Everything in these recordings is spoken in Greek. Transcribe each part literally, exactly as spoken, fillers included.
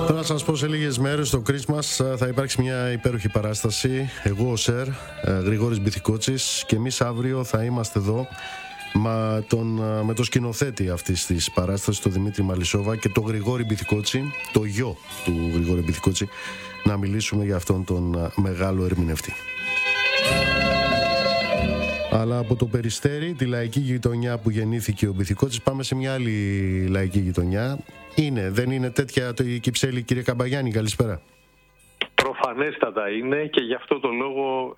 Θέλω να σας πω, σε λίγες μέρες στο Christmas θα υπάρξει μια υπέροχη παράσταση. Εγώ ο Σερ, Γρηγόρης Μπιθικότσης, και εμείς αύριο θα είμαστε εδώ με τον, με το σκηνοθέτη αυτής της παράστασης, τον Δημήτρη Μαλισσόβα, και τον Γρηγόρη Μπιθικότση, το γιο του Γρηγόρη Μπιθικότση, να μιλήσουμε για αυτόν τον μεγάλο ερμηνευτή. Αλλά από το Περιστέρι, τη λαϊκή γειτονιά που γεννήθηκε ο Μπιθικότσης, πάμε σε μια άλλη λαϊκή γειτονιά. Είναι, δεν είναι τέτοια το η Κυψέλη, κύριε Καμπαγιάννη? Καλησπέρα. Προφανέστατα είναι, και γι' αυτό το λόγο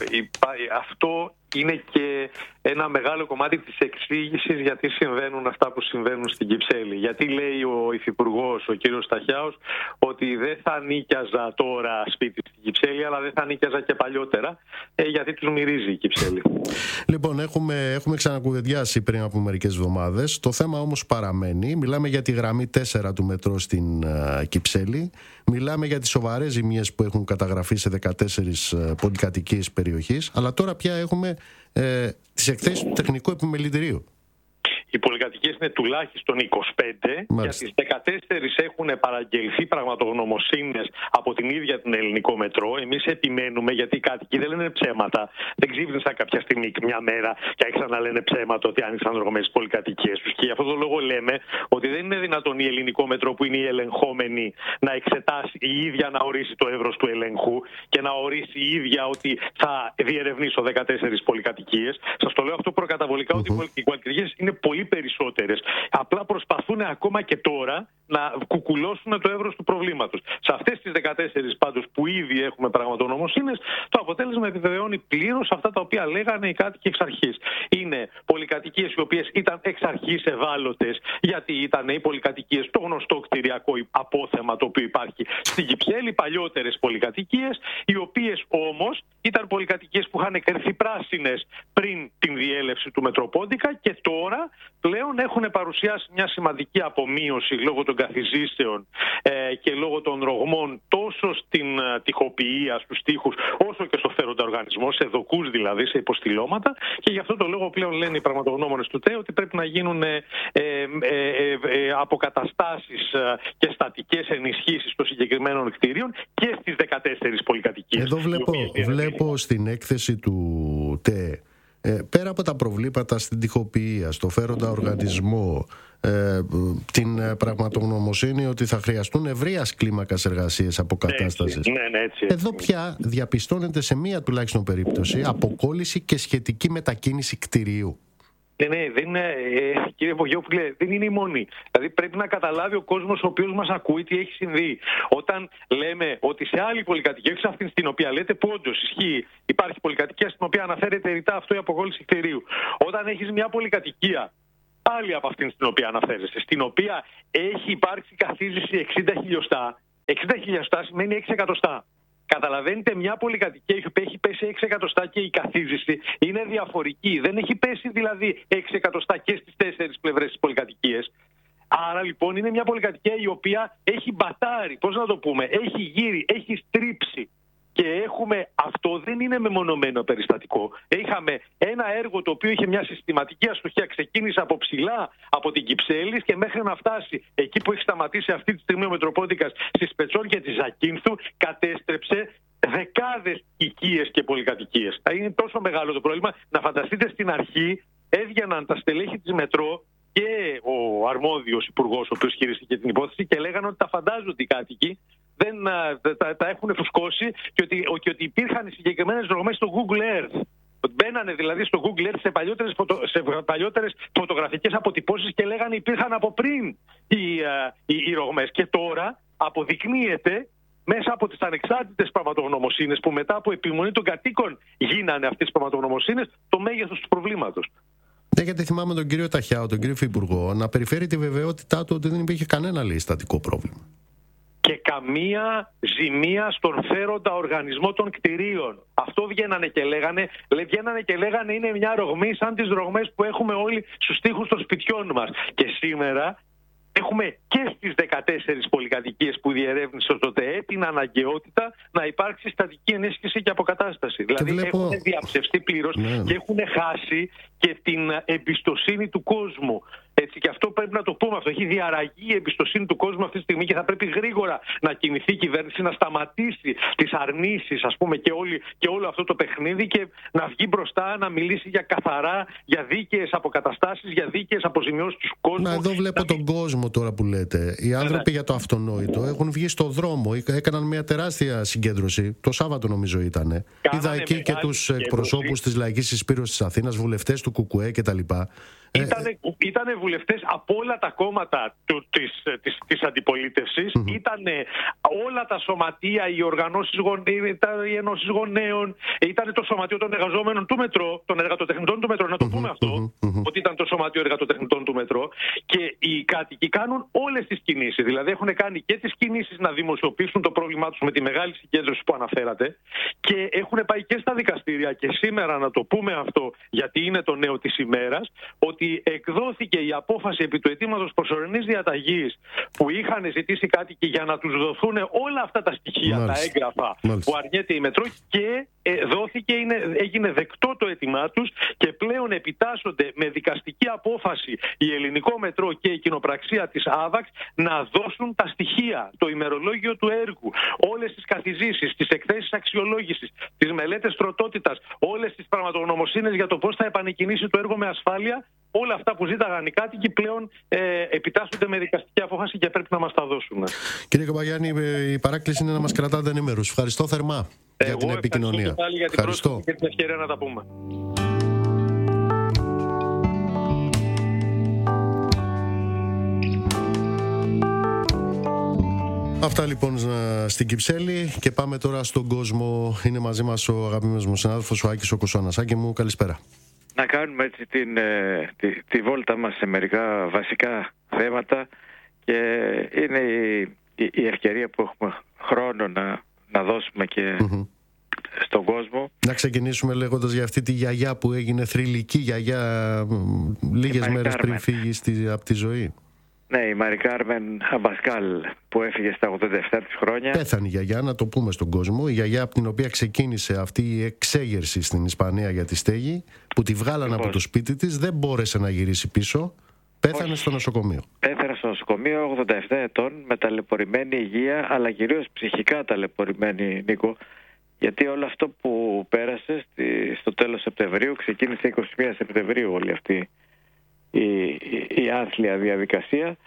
αυτό είναι και ένα μεγάλο κομμάτι της εξήγησης γιατί συμβαίνουν αυτά που συμβαίνουν στην Κυψέλη. Γιατί λέει ο υφυπουργός, ο κύριος Σταχιάος, ότι δεν θα νίκιαζα τώρα σπίτι στην Κυψέλη, αλλά δεν θα νίκιαζα και παλιότερα, γιατί τους μυρίζει η Κυψέλη. Λοιπόν, έχουμε, έχουμε ξανακουβεντιάσει πριν από μερικές εβδομάδες. Το θέμα όμως παραμένει. Μιλάμε για τη γραμμή τέσσερα του μετρό στην uh, Κυψέλη. Μιλάμε για τις σοβαρές ζημιές που έχουν καταγραφεί σε δεκατέσσερις uh, πολυκατοικίες περιοχής. Αλλά τώρα πια έχουμε ε, τις εκθέσεις του τεχνικού επιμελητηρίου. Οι πολυκατοικίες είναι τουλάχιστον είκοσι πέντε. Μάλιστα. Για τις δεκατέσσερις έχουν παραγγελθεί πραγματογνωμοσύνες από την ίδια την Ελληνικό Μετρό. Εμείς επιμένουμε, γιατί οι κάτοικοι δεν λένε ψέματα. Δεν ξύπνησαν κάποια στιγμή μια μέρα και άρχισαν να λένε ψέματα ότι άνοιξαν δρομές στις πολυκατοικίες τους. Και γι' αυτόν τον λόγο λέμε ότι δεν είναι δυνατόν η Ελληνικό Μετρό, που είναι η ελεγχόμενη, να εξετάσει η ίδια, να ορίσει το εύρος του ελεγχού και να ορίσει η ίδια ότι θα διερευνήσω δεκατέσσερις πολυκατοικίες. Σας το λέω αυτό προκαταβολικά, mm-hmm. ότι οι πολυκατοικίες είναι πολύ περισσότερες. Απλά προσπαθούν ακόμα και τώρα να κουκουλώσουν το εύρος του προβλήματος. Σε αυτές τις δεκατέσσερις πάντως που ήδη έχουμε πραγματογνωμοσύνες, το αποτέλεσμα επιβεβαιώνει πλήρως αυτά τα οποία λέγανε οι κάτοικοι εξ αρχής. Είναι πολυκατοικίες οι οποίες ήταν εξ αρχής ευάλωτες, γιατί ήταν οι πολυκατοικίες, το γνωστό κτηριακό απόθεμα το οποίο υπάρχει στην Κυψέλη, παλιότερες πολυκατοικίες, οι οποίες όμως ήταν πολυκατοικίες που είχαν εκρηθεί πράσινες πριν την διέλευση του Μετροπόντικα, και τώρα πλέον έχουν παρουσιάσει μια σημαντική απομείωση λόγω των καθιζήσεων ε, και λόγω των ρογμών τόσο στην ε, τοιχοποιία, στους τοίχους, όσο και στο φέροντα οργανισμό, σε δοκούς δηλαδή, σε υποστηλώματα, και γι' αυτό το λόγο πλέον λένε οι πραγματογνώμονες του ΤΕ ότι πρέπει να γίνουν ε, ε, ε, ε, αποκαταστάσεις ε, και στατικές ενισχύσεις των συγκεκριμένων κτηρίων και στις δεκατέσσερις πολυκατοικίες. Εδώ βλέπω, βλέπω στην έκθεση του ΤΕ, Ε, πέρα από τα προβλήματα στην τοιχοποιία, στο φέροντα οργανισμό, ε, την πραγματογνωμοσύνη ότι θα χρειαστούν ευρείας κλίμακας εργασίες αποκατάστασης. Ναι, ναι, έτσι, έτσι. Εδώ πια διαπιστώνεται σε μία τουλάχιστον περίπτωση αποκόλληση και σχετική μετακίνηση κτηρίου. Ναι, ναι, δεν είναι, ε, κύριε Βογιόπουλε, δεν είναι η μόνη. Δηλαδή πρέπει να καταλάβει ο κόσμος ο οποίος μας ακούει τι έχει συμβεί. Όταν λέμε ότι σε άλλη πολυκατοικία, όχι σε αυτήν στην οποία λέτε, που όντως ισχύει, υπάρχει πολυκατοικία στην οποία αναφέρεται ρητά αυτό η αποκόλληση κτηρίου. Όταν έχεις μια πολυκατοικία, άλλη από αυτήν στην οποία αναφέρεσαι, στην οποία έχει υπάρξει καθίζηση εξήντα χιλιοστά, εξήντα χιλιοστά σημαίνει έξι εκατοστά. Καταλαβαίνετε, μια πολυκατοικία που έχει πέσει έξι εκατοστά και η καθίζηση είναι διαφορική. Δεν έχει πέσει δηλαδή έξι εκατοστά και στις τέσσερις πλευρές της πολυκατοικίας. Άρα λοιπόν είναι μια πολυκατοικία η οποία έχει μπατάρει, πώς να το πούμε, έχει γύρει, έχει στρίψει. Και έχουμε, αυτό δεν είναι μεμονωμένο περιστατικό. Είχαμε ένα έργο το οποίο είχε μια συστηματική αστοχία, ξεκίνησε από ψηλά από την Κυψέλη και μέχρι να φτάσει εκεί που έχει σταματήσει αυτή τη στιγμή ο Μετροπόντικας, στις Πετσών και τη Ζακίνθου, κατέστρεψε δεκάδες οικίες και πολυκατοικίες. Είναι τόσο μεγάλο το πρόβλημα. Να φανταστείτε, στην αρχή έβγαιναν τα στελέχη της Μετρό και ο αρμόδιος υπουργός, ο οποίος χειρίστηκε την υπόθεση, και λέγανε ότι τα φαντάζονται οι κάτοικοι, δεν τα, τα έχουν φουσκώσει, και ότι, και ότι υπήρχαν συγκεκριμένες ρογμές στο Google Earth. Μπαίνανε δηλαδή στο Google Earth σε παλιότερες, φωτο, σε παλιότερες φωτογραφικές αποτυπώσεις και λέγανε υπήρχαν από πριν οι, οι, οι ρογμές. Και τώρα αποδεικνύεται μέσα από τις ανεξάρτητες πραγματογνωμοσύνες, που μετά από επιμονή των κατοίκων γίνανε αυτές τις πραγματογνωμοσύνες, το μέγεθος του προβλήματος. Ναι, γιατί θυμάμαι τον κύριο Ταχιάο, τον κύριο Υφυπουργό, να περιφέρει τη βεβαιότητά του ότι δεν υπήρχε κανένα, λέει, στατικό πρόβλημα. Και καμία ζημία στον φέροντα οργανισμό των κτηρίων. Αυτό βγαίνανε και λέγανε, βγαίνανε και λέγανε είναι μια ρογμή σαν τις ρογμές που έχουμε όλοι στους τοίχους των σπιτιών μας. Και σήμερα έχουμε και στις δεκατέσσερις πολυκατοικίες που διερεύνησε το ΤΕΕ την αναγκαιότητα να υπάρξει στατική ενίσχυση και αποκατάσταση. Και δηλαδή βλέπω... έχουν διαψευστεί πλήρως, ναι, και έχουν χάσει και την εμπιστοσύνη του κόσμου. Ε, Έτσι, και αυτό πρέπει να το πούμε. Αυτό έχει διαραγεί η εμπιστοσύνη του κόσμου αυτή τη στιγμή και θα πρέπει γρήγορα να κινηθεί η κυβέρνηση, να σταματήσει τις αρνήσεις, ας πούμε, και, όλη, και όλο αυτό το παιχνίδι και να βγει μπροστά, να μιλήσει για καθαρά, για δίκαιες αποκαταστάσεις, για δίκαιες αποζημιώσεις του κόσμου. Μα εδώ βλέπω να... τον κόσμο τώρα που λέτε. Οι άνθρωποι ναι. για το αυτονόητο έχουν βγει στο δρόμο, έκαναν μια τεράστια συγκέντρωση. Το Σάββατο νομίζω ήταν. Είδα εκεί και τους εκπροσώπους της Λαϊκής Συσπήρωσης της Αθήνας, βουλευτές του Κουκουέ κτλ. Ήτανε, ήτανε βουλευτές από όλα τα κόμματα του, της, της, της αντιπολίτευσης, mm-hmm. ήτανε όλα τα σωματεία, οι οργανώσεις γονέων, οι ενώσεις γονέων, ήτανε το σωματείο των εργαζόμενων του μετρό, των εργατοτεχνητών του μετρό, να το mm-hmm. πούμε αυτό, mm-hmm. ότι ήταν το σωματείο εργατοτεχνητών του μετρό, και οι κάτοικοι κάνουν όλες τις κινήσεις, δηλαδή έχουν κάνει και τις κινήσεις να δημοσιοποιήσουν το πρόβλημά τους με τη μεγάλη συγκέντρωση που αναφέρατε, και έχουν πάει και στα δικαστήρια, και σήμερα να το πούμε αυτό, γιατί είναι το νέο της ημέρας, ότι εκδόθηκε η απόφαση επί του αιτήματος προσωρινής διαταγής που είχαν ζητήσει κάτοικοι για να τους δοθούν όλα αυτά τα στοιχεία, Μάλιστα. τα έγγραφα Μάλιστα. που αρνιέται η Μετρό, και ε, δόθηκε, είναι, έγινε δεκτό το αίτημά τους, και πλέον επιτάσσονται με δικαστική απόφαση η Ελληνικό Μετρό και η κοινοπραξία της ΑΒΑΞ να δώσουν τα στοιχεία, το ημερολόγιο του έργου, όλες τις καθιζήσεις, τις εκθέσεις αξιολόγησης, τις μελέτες τροτότητας, όλες τις πραγματογνωμοσύνες για το πώς θα επανεκκινήσει το έργο με ασφάλεια. Όλα αυτά που ζήταγαν οι κάτοικοι πλέον ε, επιτάσσονται με δικαστική απόφαση και πρέπει να μας τα δώσουν. Κύριε Καπαγιάννη, η παράκληση είναι να μας κρατάτε ενήμερους. Ευχαριστώ θερμά για Εγώ την επικοινωνία. Ευχαριστώ πάλι για την πρόσκληση και την ευκαιρία να τα πούμε. Αυτά λοιπόν στην Κυψέλη, και πάμε τώρα στον κόσμο. Είναι μαζί μας ο αγαπημένος μου συνάδελφος ο Άκης ο Κοσώνας. Άκη μου, καλησπέρα. Να κάνουμε έτσι την, τη, τη βόλτα μας σε μερικά βασικά θέματα, και είναι η, η, η ευκαιρία που έχουμε χρόνο να, να δώσουμε και mm-hmm. στον κόσμο. Να ξεκινήσουμε λέγοντας για αυτή τη γιαγιά που έγινε θρυλική γιαγιά λίγες μέρες πριν φύγει στη, από τη ζωή. Ναι, η Μαρι Κάρμεν Αμπασκάλ που έφυγε στα ογδόντα επτά της χρόνια. Πέθανε η γιαγιά, να το πούμε στον κόσμο. Η γιαγιά από την οποία ξεκίνησε αυτή η εξέγερση στην Ισπανία για τη στέγη, που τη βγάλαν λοιπόν από το σπίτι της, δεν μπόρεσε να γυρίσει πίσω. Πέθανε Όχι. στο νοσοκομείο. Πέθανε στο νοσοκομείο, ογδόντα επτά ετών, με ταλαιπωρημένη υγεία, αλλά κυρίως ψυχικά ταλαιπωρημένη, Νίκο. Γιατί όλο αυτό που πέρασε στη, στο τέλος Σεπτεμβρίου, ξεκίνησε είκοσι μία Σεπτεμβρίου όλη αυτή η, η, η άθλια διαδικασία,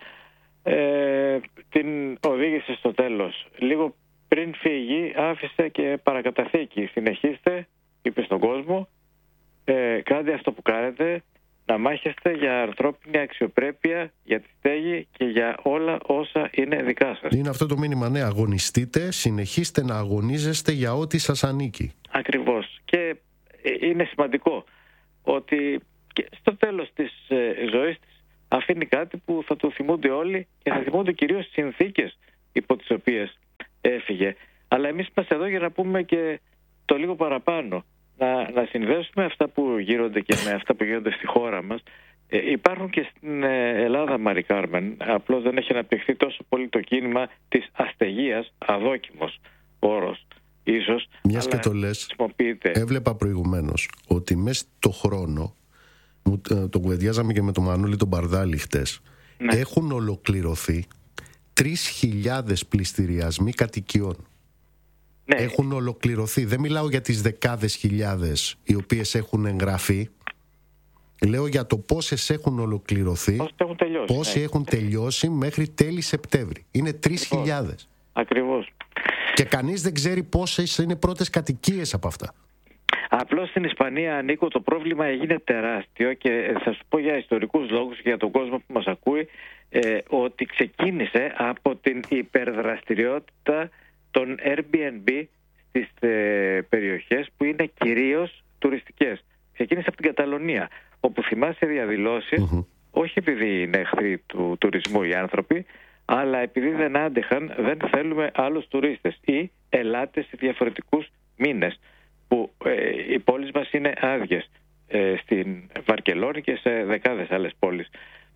ε, την οδήγησε στο τέλος. Λίγο πριν φύγει άφησε και παρακαταθήκη. Συνεχίστε, είπε στον κόσμο, ε, κάντε αυτό που κάνετε, να μάχεστε για ανθρώπινη αξιοπρέπεια, για τη στέγη και για όλα όσα είναι δικά σας. Είναι αυτό το μήνυμα, ναι, αγωνιστείτε, συνεχίστε να αγωνίζεστε για ό,τι σας ανήκει. Ακριβώς. Και είναι σημαντικό ότι και στο τέλος της ε, ζωής της αφήνει κάτι που θα το θυμούνται όλοι, και θα θυμούνται κυρίως τις συνθήκες υπό τις οποίες έφυγε. Αλλά εμείς είμαστε εδώ για να πούμε και το λίγο παραπάνω. Να, να συνδέσουμε αυτά που γίνονται και με αυτά που γίνονται στη χώρα μας. Ε, υπάρχουν και στην Ελλάδα, Μαρι Κάρμεν, απλώς δεν έχει αναπτυχθεί τόσο πολύ το κίνημα της αστεγίας, αδόκιμος όρος ίσως. Μιας και το λες, έβλεπα προηγουμένως ότι μέσα στο χρόνο, το κουβεντιάζαμε και με τον Μανώλη τον Μπαρδάλη χτες, ναι, έχουν ολοκληρωθεί τρεις χιλιάδες πληστηριασμοί κατοικιών. Ναι. Έχουν ολοκληρωθεί. Δεν μιλάω για τις δεκάδες χιλιάδες οι οποίες έχουν εγγραφεί. Λέω για το πόσες έχουν ολοκληρωθεί, πόσοι έχουν τελειώσει, πόσοι ναι. έχουν τελειώσει μέχρι τέλη Σεπτέμβρη. Είναι τρεις χιλιάδες. Ακριβώς. Και κανείς δεν ξέρει πόσες είναι πρώτες κατοικίες από αυτά. Απλώς στην Ισπανία, Νίκο, το πρόβλημα έγινε τεράστιο, και θα σου πω για ιστορικούς λόγους και για τον κόσμο που μας ακούει, ε, ότι ξεκίνησε από την υπερδραστηριότητα των Airbnb στις ε, περιοχές που είναι κυρίως τουριστικές. Ξεκίνησε από την Καταλωνία, όπου θυμάσαι διαδηλώσεις, mm-hmm. όχι επειδή είναι εχθροί του τουρισμού οι άνθρωποι, αλλά επειδή δεν άντεχαν, δεν θέλουμε άλλους τουρίστες, ή ελάτε σε διαφορετικούς μήνες, που ε, οι πόλεις μας είναι άδειες, ε, στην Βαρκελόνη και σε δεκάδες άλλες πόλεις.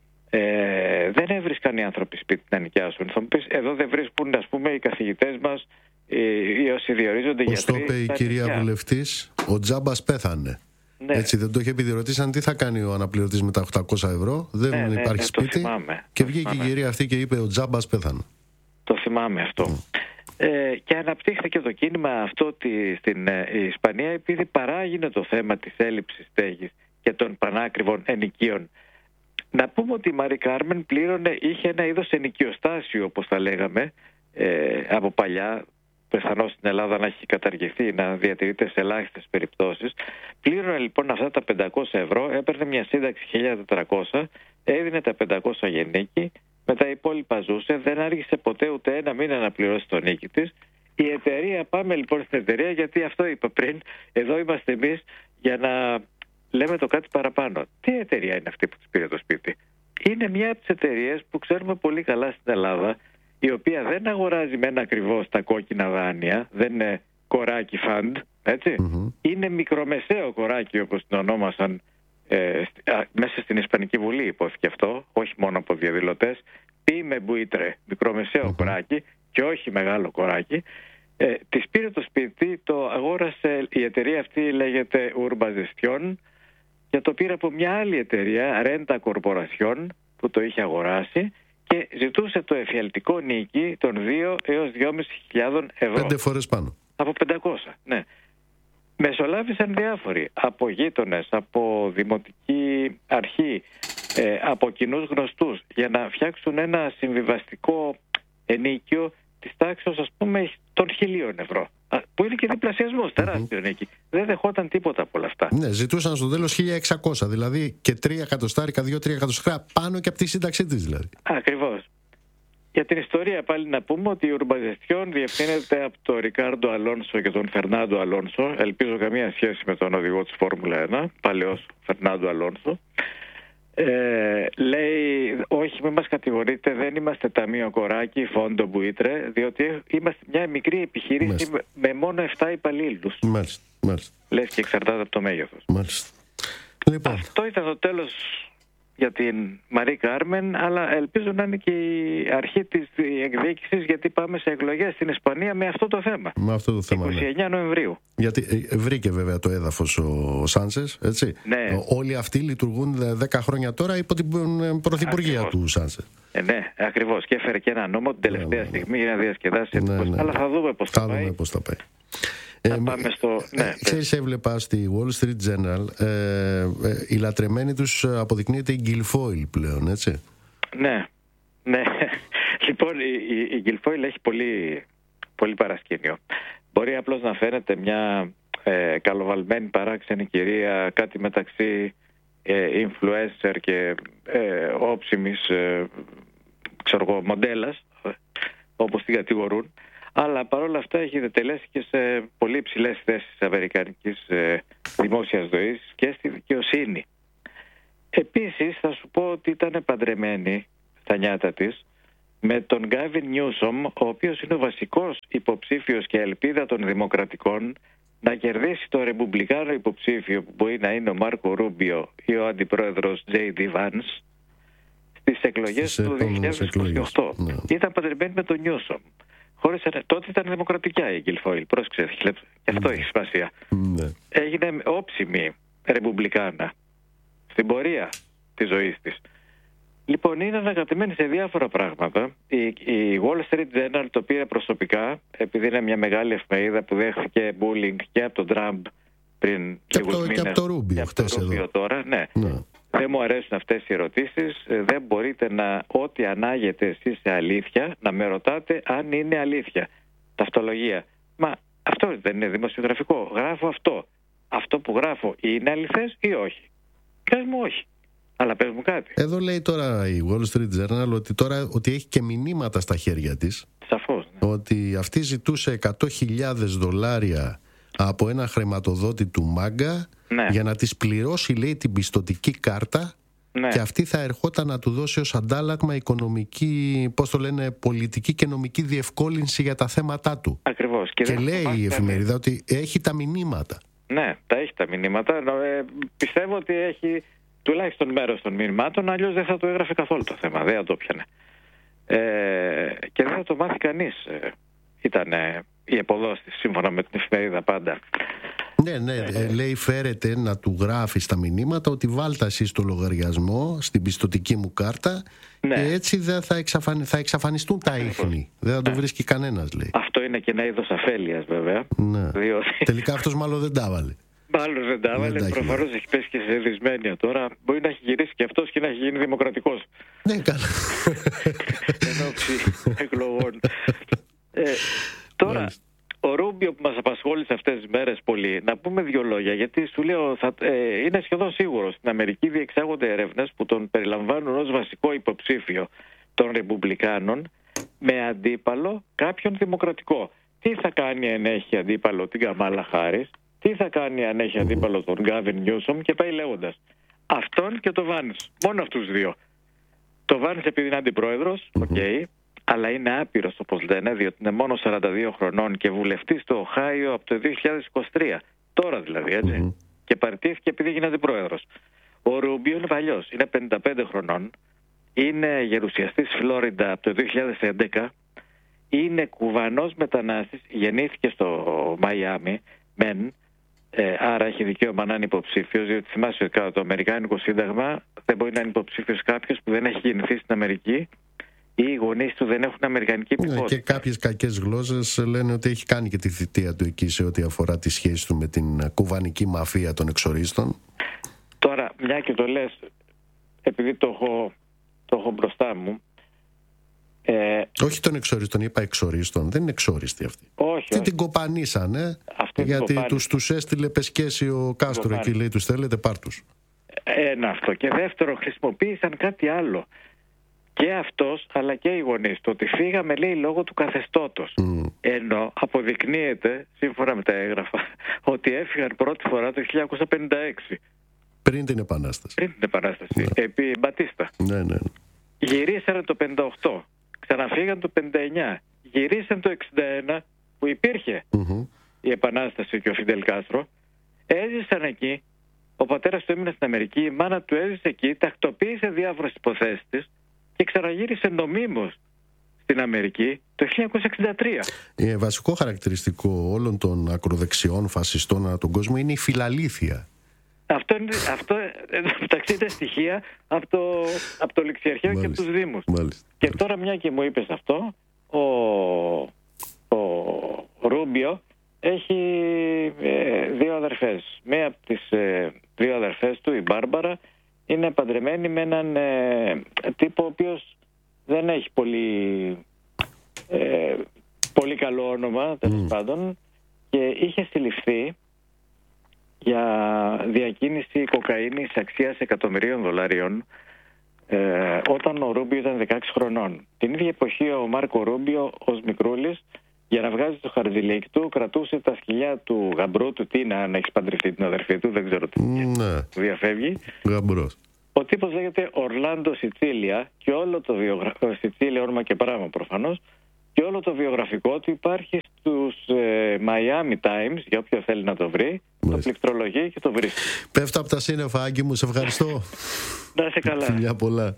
Ε, δεν έβρισκαν οι άνθρωποι σπίτι να νοικιάσουν. Θα μου πεις, εδώ δεν βρίσκουν, ας πούμε, οι καθηγητές μας, οι, οι όσοι διορίζονται γιατροί. Όπως το είπε η κυρία βουλευτής, ο Τζάμπας πέθανε. Ναι. Έτσι δεν το είχε πει, ρωτήσαν τι θα κάνει ο αναπληρωτής με τα οκτακόσια ευρώ. Δεν ναι, υπάρχει ναι, σπίτι. Θυμάμαι, και βγήκε η κυρία αυτή και είπε: ο τζάμπας πέθανε. Το θυμάμαι αυτό. Mm. Ε, και αναπτύχθηκε το κίνημα αυτό ότι στην ε, Ισπανία, επειδή παράγεινε το θέμα της έλλειψης στέγης και των πανάκριβων ενοικίων. Να πούμε ότι η Μαρή Κάρμεν πλήρωνε, είχε ένα είδος ενοικιοστάσιο, όπως τα λέγαμε, ε, από παλιά. Πιθανώς στην Ελλάδα να έχει καταργηθεί, να διατηρείται σε ελάχιστες περιπτώσεις. Πλήρωνε λοιπόν αυτά τα πεντακόσια ευρώ, έπαιρνε μια σύνταξη χίλια τετρακόσια, έδινε τα πεντακόσια γεννήκη, με τα υπόλοιπα ζούσε, δεν άργησε ποτέ ούτε ένα μήνα να πληρώσει τον νίκη της. Η εταιρεία, πάμε λοιπόν στην εταιρεία, γιατί αυτό είπα πριν, εδώ είμαστε εμείς για να λέμε το κάτι παραπάνω. Τι εταιρεία είναι αυτή που της πήρε το σπίτι? Είναι μια από τις εταιρείες που ξέρουμε πολύ καλά στην Ελλάδα, η οποία δεν αγοράζει με ένα ακριβώς τα κόκκινα δάνεια, δεν είναι κοράκι φαντ, έτσι. Mm-hmm. Είναι μικρομεσαίο κοράκι, όπως την ονόμασαν ε, μέσα στην Ισπανική Βουλή, υπόθηκε αυτό, όχι μόνο από διαδηλωτές. Πίμε μπουίτρε, μικρομεσαίο mm-hmm. κοράκι και όχι μεγάλο κοράκι. Ε, της πήρε το σπίτι, το αγόρασε, η εταιρεία αυτή λέγεται Urba Gestion και το πήρε από μια άλλη εταιρεία, Renta Corporación, που το είχε αγοράσει. Και ζητούσε το εφιαλτικό νίκη των δύο έως δυόμισι χιλιάδες ευρώ. Πέντε φορές πάνω. Από πεντακόσια, ναι. Μεσολάβησαν διάφοροι. Από γείτονες, από δημοτική αρχή, ε, από κοινούς γνωστούς, για να φτιάξουν ένα συμβιβαστικό ενίκιο της τάξης, ας πούμε, των χιλίων ευρώ. Που είναι και διπλασιασμός, τεράστιο mm-hmm. νίκη. Δεν δεχόταν τίποτα από όλα αυτά. Ναι, ζητούσαν στο τέλος χίλια εξακόσια, δηλαδή και τρία εκατοστάρικα, δύο τρία εκατοστάρικα πάνω και από τη σύνταξή της, δηλαδή. Ακριβώς. Για την ιστορία πάλι να πούμε ότι η Urba Gestion διευθύνεται από τον Ρικάρντο Αλόνσο και τον Φερνάντο Αλόνσο. Ελπίζω καμία σχέση με τον οδηγό της Φόρμουλα ένα, παλαιός Φερνάντο Αλόνσο. Ε, λέει, όχι μην μας κατηγορείτε, δεν είμαστε ταμείο κοράκι, φόντο μπουίτρε, διότι είμαστε μια μικρή επιχείρηση μάλιστα. με, με μόνο επτά υπαλλήλους. Μάλιστα, μάλιστα. Λες και εξαρτάται από το μέγεθος. Μάλιστα. Λοιπόν. Αυτό ήταν το τέλος για την Μαρή Κάρμεν, αλλά ελπίζω να είναι και η αρχή της εκδίκησης, γιατί πάμε σε εκλογές στην Ισπανία με αυτό το θέμα. Με αυτό το θέμα, είκοσι εννέα ναι. Νοεμβρίου. Γιατί βρήκε βέβαια το έδαφος ο Σάντσες, έτσι. Ναι. Όλοι αυτοί λειτουργούν δέκα χρόνια τώρα υπό την πρωθυπουργία ακριβώς. Του Σάντσες. Ε, ναι, ακριβώς. Και έφερε και ένα νόμο την τελευταία ναι, ναι. στιγμή για να διασκεδάσει. Ναι, ναι. Αλλά θα δούμε πώς θα, θα πάει. Πώς θα πάει. Θα ε, πάμε στο... ε, ναι, ξέρεις, έβλεπα στη Wall Street Journal ε, ε, η λατρεμένη τους αποδεικνύεται η Guilfoyle πλέον, έτσι. Ναι, ναι. Λοιπόν, η, η, η Guilfoyle έχει πολύ, πολύ παρασκήνιο. Μπορεί απλώς να φαίνεται μια ε, καλοβαλμένη παράξενη κυρία, κάτι μεταξύ ε, influencer και ε, όψιμης ε, ξέρω εγώ, μοντέλας, όπως την κατηγορούν. Αλλά παρόλα αυτά έχει δετελέσει και σε πολύ υψηλές θέσεις αμερικανικής ε, δημόσιας ζωής και στη δικαιοσύνη. Επίσης θα σου πω ότι ήταν παντρεμένη στα νιάτα της με τον Γκάβιν Νιούσομ, ο οποίος είναι ο βασικός υποψήφιος και ελπίδα των δημοκρατικών να κερδίσει το ρεπουμπλικάνο υποψήφιο που μπορεί να είναι ο Μάρκο Ρούμπιο ή ο αντιπρόεδρος Τζέι Ντι Βάνς στις εκλογές του δύο χιλιάδες είκοσι οκτώ. Ναι. Ήταν παντρεμένη με τον Νιούσομ. Χώρισαν, τότε ήταν δημοκρατικά η Guilfoyle, πρόσεξε, και αυτό mm. έχει σημασία. Mm. Έγινε όψιμη ρεπουμπλικάνα στην πορεία της ζωής της. Λοιπόν, είναι ανακατεμένη σε διάφορα πράγματα. Η, η Wall Street Journal το πήρε προσωπικά, επειδή είναι μια μεγάλη εφημερίδα που δέχθηκε bullying και από τον Τραμπ πριν λίγους μήνες. Και από το Ρούμπιο, χτες εδώ. Τώρα, ναι. Mm. Δεν μου αρέσουν αυτές οι ερωτήσεις. Δεν μπορείτε να, ό,τι ανάγετε εσείς σε αλήθεια, να με ρωτάτε αν είναι αλήθεια. Ταυτολογία. Μα αυτό δεν είναι δημοσιογραφικό. Γράφω αυτό. Αυτό που γράφω είναι αληθές ή όχι? Πες μου όχι. Αλλά πες μου κάτι. Εδώ λέει τώρα η Wall Street Journal ότι, τώρα, ότι έχει και μηνύματα στα χέρια της. Σαφώς. Ναι. Ότι αυτή ζητούσε εκατό χιλιάδες δολάρια από ένα χρηματοδότη του Μάγκα, ναι, για να της πληρώσει, λέει, την πιστωτική κάρτα, ναι, και αυτή θα ερχόταν να του δώσει ως αντάλλαγμα οικονομική, πώς το λένε, πολιτική και νομική διευκόλυνση για τα θέματα του. Ακριβώς. Και, και λέει η εφημερίδα ότι έχει τα μηνύματα. Ναι, τα έχει τα μηνύματα. Ε, πιστεύω ότι έχει τουλάχιστον μέρος των μηνυμάτων, αλλιώς δεν θα το έγραφε καθόλου το θέμα, δεν θα το πιανε. Ε, και δεν θα το μάθει κανείς. Ε, ήταν η αποδόση σύμφωνα με την εφημερίδα πάντα. Ναι, ναι, ε, λέει φέρετε να του γράφει στα μηνύματα ότι βάλτε εσύ στο λογαριασμό στην πιστωτική μου κάρτα, ναι, και έτσι δεν θα, εξαφανι... θα εξαφανιστούν τα ίχνη. Δεν θα το βρίσκει κανένας, λέει. Αυτό είναι και ένα είδος αφέλειας, βέβαια. Ναι. Διότι... Τελικά αυτός μάλλον δεν τα έβαλε. Μάλλον δεν τα έβαλε. Προφανώς έχει πέσει και σε δυσμένεια τώρα. Μπορεί να έχει γυρίσει και αυτός και να έχει γίνει δημοκρατικός. Ναι, καλά. Εν όψει εκλογών. ε, τώρα. Μάλιστα. Ο Ρούμπιο που μας απασχόλησε αυτές τις μέρες πολύ, να πούμε δύο λόγια, γιατί σου λέω θα, ε, είναι σχεδόν σίγουρο. Στην Αμερική διεξάγονται έρευνες που τον περιλαμβάνουν ως βασικό υποψήφιο των Ρεπουμπλικάνων με αντίπαλο κάποιον δημοκρατικό. Τι θα κάνει αν έχει αντίπαλο την Καμάλα Χάρις, τι θα κάνει αν έχει αντίπαλο τον Γκάβιν Νιούσομ και πάει λέγοντας. Αυτόν και το Βάνς, μόνο αυτούς δύο. Το Βάνς επειδή είναι αντιπρόεδρος, οκ. Okay, αλλά είναι άπειρος όπως λένε, διότι είναι μόνο σαράντα δύο χρονών και βουλευτής στο Οχάιο από το δύο χιλιάδες είκοσι τρία. Τώρα δηλαδή, έτσι. Mm-hmm. Και παρτίθηκε επειδή έγινε αντιπρόεδρος. Ο Ρούμπιο είναι παλιός, είναι πενήντα πέντε χρονών. Είναι γερουσιαστής Φλόριντα από το δύο χιλιάδες έντεκα. Είναι κουβανός μετανάστης, γεννήθηκε στο Μαϊάμι, μεν. Ε, άρα έχει δικαίωμα να είναι υποψήφιος, διότι θυμάσαι ότι κατά το Αμερικάνικο Σύνταγμα δεν μπορεί να είναι υποψήφιος κάποιος που δεν έχει γεννηθεί στην Αμερική ή οι γονείς του δεν έχουν αμερικανική υπηκότητα. Και κάποιες κακές γλώσσες λένε ότι έχει κάνει και τη θητεία του εκεί σε ό,τι αφορά τη σχέση του με την κουβανική μαφία των εξορίστων. Τώρα, μια και το λες, επειδή το έχω, το έχω μπροστά μου. Ε, όχι των εξορίστων, είπα εξορίστων. Δεν είναι εξόριστοι αυτοί. Όχι. Και την κοπανίσανε. Γιατί τους, τους έστειλε πεσκέση ο Κάστρο εκεί, λέει, τους θέλετε, πάρ' τους. Ένα αυτό. Και δεύτερο, χρησιμοποίησαν κάτι άλλο. Και αυτός αλλά και οι γονείς. Το ότι φύγαμε, λέει, λόγω του καθεστώτος. Mm. Ενώ αποδεικνύεται, σύμφωνα με τα έγγραφα, ότι έφυγαν πρώτη φορά το χίλια εννιακόσια πενήντα έξι. Πριν την Επανάσταση. Πριν την Επανάσταση. Ναι. Επί Μπατίστα. Ναι, ναι. Γυρίσανε το πενήντα οκτώ. Ξαναφύγαν το πενήντα εννιά. Γυρίσαν το εξήντα ένα που υπήρχε mm-hmm. η Επανάσταση και ο Φιντελ Κάστρο. Έζησαν εκεί. Ο πατέρας του έμεινε στην Αμερική. Η μάνα του έζησε εκεί. Τακτοποίησε διάφορες υποθέσεις της. Και ξαναγύρισε νομίμως στην Αμερική το χίλια εννιακόσια εξήντα τρία. Ε, βασικό χαρακτηριστικό όλων των ακροδεξιών φασιστών ανά τον κόσμο είναι η φιλαλήθεια. Αυτό είναι, αυτό, μεταξύ είναι στοιχεία από το, από το Ληξιαρχείο και από τους Δήμους. Μάλιστα. Και τώρα μια και μου είπες αυτό, ο, ο Ρούμπιο έχει ε, δύο αδερφές. Μία από τις ε, δύο αδερφές του, η Μπάρμπαρα, είναι παντρεμένη με έναν ε, τύπο ο οποίος δεν έχει πολύ, ε, πολύ καλό όνομα, τέλος mm. πάντων, και είχε συλληφθεί για διακίνηση κοκαίνης αξίας εκατομμυρίων δολαρίων ε, όταν ο Ρούμπιο ήταν δεκαέξι χρονών. Την ίδια εποχή ο Μάρκο Ρούμπιο ως μικρούλης, για να βγάζει το χαρτζηλίκι του, κρατούσε τα σκυλιά του γαμπρού του. Τι είναι, αν έχει παντρευτεί την αδερφή του, δεν ξέρω τι ναι. διαφεύγει. Γαμπρός. Ο τύπος λέγεται Ορλάντο Σιτσίλια και όλο το βιογραφικό, Σιτσίλια όνομα και πράγμα προφανώς, και όλο το βιογραφικό του υπάρχει στους ε, Miami Times, για όποιο θέλει να το βρει, το πληκτρολογεί και το βρίσκει. Πέφτω από τα σύννεφα, Άγγι μου, σε ευχαριστώ. Να είσαι καλά. Φιλιά πολλά.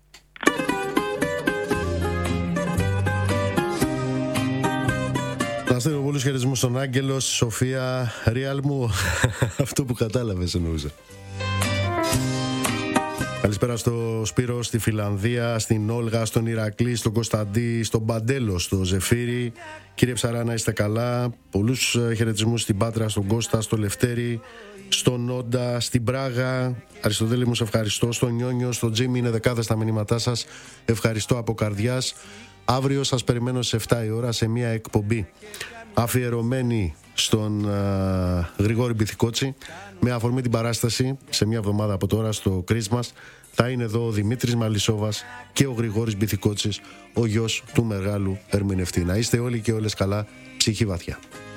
Να στείλω πολλούς χαιρετισμούς στον Άγγελο, στη Σοφία, Ριάλ μου, αυτό που κατάλαβες εννοούσα. Καλησπέρα στο Σπύρο, στη Φιλανδία, στην Όλγα, στον Ηρακλή, στον Κωνσταντή, στον Παντέλο, στο Ζεφύρι. Κύριε Ψαρά, να είστε καλά. Πολλούς χαιρετισμούς στην Πάτρα, στον Κώστα, στο Λευτέρη, στον Όντα, στην Πράγα. Αριστοτέλη μου, σε ευχαριστώ. Στον Νιόνιο, στον Τζίμι, είναι δεκάδες τα μηνύματά σας. Ευχαριστώ από καρδιάς. Αύριο σας περιμένω στις επτά η ώρα σε μια εκπομπή αφιερωμένη στον α, Γρηγόρη Μπιθικότσι, με αφορμή την παράσταση σε μια εβδομάδα από τώρα στο Christmas. Θα είναι εδώ ο Δημήτρης Μαλισσόβας και ο Γρηγόρης Μπιθικότσης, ο γιος του μεγάλου ερμηνευτή. Να είστε όλοι και όλες καλά, ψυχή βαθιά.